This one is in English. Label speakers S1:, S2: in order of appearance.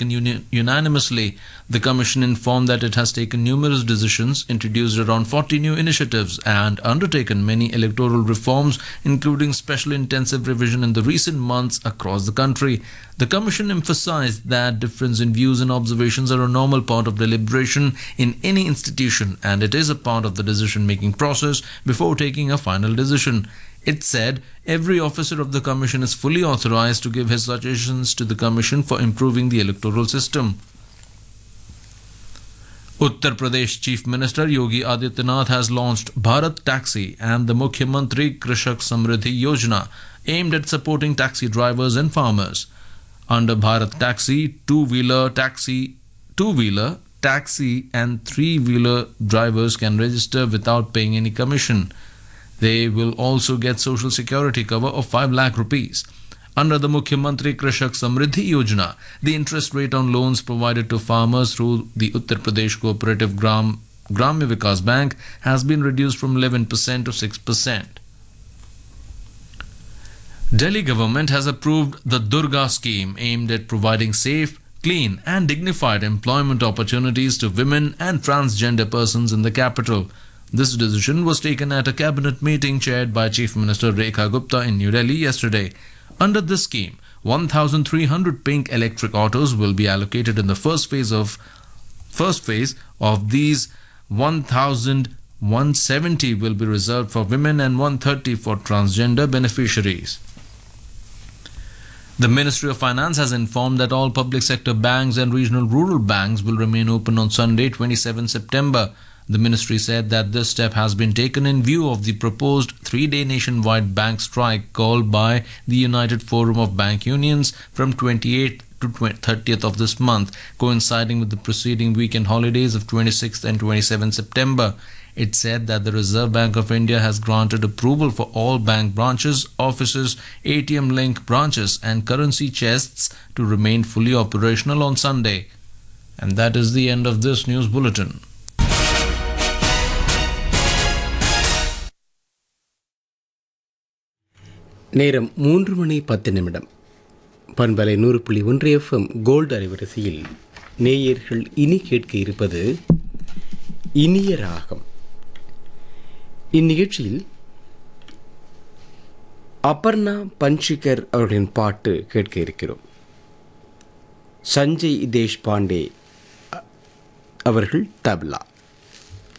S1: taken unanimously. The Commission informed that it has taken numerous decisions, introduced around 40 new initiatives, and undertaken many electoral reforms, including special intensive revision in the recent months across the country. The Commission emphasized that difference in views and observations are a normal part of deliberation in any institution, and it is a part of the decision-making process before taking a final decision. It said every officer of the Commission is fully authorized to give his suggestions to the Commission for improving the electoral system. Uttar Pradesh Chief Minister Yogi Adityanath has launched Bharat Taxi and the Mukhyamantri Krishak Samriddhi Yojana, aimed at supporting taxi drivers and farmers. Under Bharat Taxi, two-wheeler, taxi and three-wheeler drivers can register without paying any commission. They will also get social security cover of 5 lakh rupees. Under the Mukhyamantri Krishak Samriddhi Yojana, the interest rate on loans provided to farmers through the Uttar Pradesh Cooperative Gramya Vikas Bank has been reduced from 11% to 6%. Delhi government has approved the Durga scheme aimed at providing safe, clean and dignified employment opportunities to women and transgender persons in the capital. This decision was taken at a cabinet meeting chaired by Chief Minister Rekha Gupta in New Delhi yesterday. Under this scheme, 1,300 pink electric autos will be allocated in the first phase of these. 1,170 will be reserved for women and 130 for transgender beneficiaries. The Ministry of Finance has informed that all public sector banks and regional rural banks will remain open on Sunday, 27 September. The ministry said that this step has been taken in view of the proposed 3-day nationwide bank strike called by the United Forum of Bank Unions from 28th to 30th of this month, coinciding with the preceding weekend holidays of 26th and 27th September. It said that the Reserve Bank of India has granted approval for all bank branches, offices, ATM link branches and currency chests to remain fully operational on Sunday. And that is the end of this news bulletin.
S2: நேரம் 3:10 பண்பலை 100.1 FM gold அலைவரிசையில் நேயர்கள் இனி கேட்க இருப்பது இனிய ராகம். இந்நிகழ்ச்சியில் அபர்ணா பஞ்சிகர் அவர்களின் பாட்டு கேட்க இருக்கிறோம். சஞ்சய் தேஷ்பாண்டே அவர்கள் தப்லா.